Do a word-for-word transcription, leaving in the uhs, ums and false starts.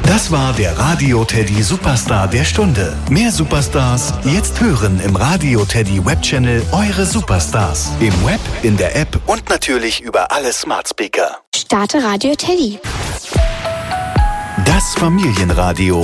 Das war der Radio Teddy Superstar der Stunde. Mehr Superstars jetzt hören im Radio Teddy Webchannel Eure Superstars. Im Web, in der App und natürlich über alle Smart Speaker. Starte Radio Teddy. Das Familienradio.